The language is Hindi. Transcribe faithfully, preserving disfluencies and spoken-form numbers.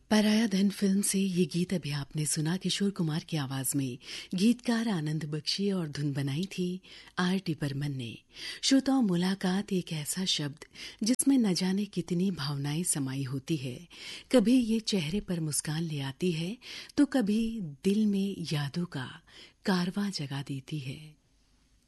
पराया धन फिल्म से ये गीत अभी आपने सुना किशोर कुमार की आवाज में। गीतकार आनंद बख्शी और धुन बनाई थी आर टी बर्मन ने। श्रोताओं, मुलाकात एक ऐसा शब्द जिसमें न जाने कितनी भावनाएं समाई होती है। कभी ये चेहरे पर मुस्कान ले आती है तो कभी दिल में यादों का कारवां जगा देती है।